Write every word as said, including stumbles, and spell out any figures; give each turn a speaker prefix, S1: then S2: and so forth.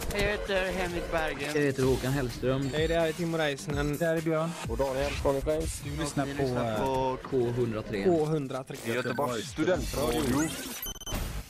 S1: Jag heter Henrik Berggren.
S2: Jag heter Håkan Hellström.
S3: Hej, det här är Timo Reisnen.
S4: Det här är Björn.
S5: Och Daniel. Daniel Kleins.
S4: Du lyssnar på,
S2: K hundra tre.
S3: K hundra tre.
S5: Göteborgs studentradio.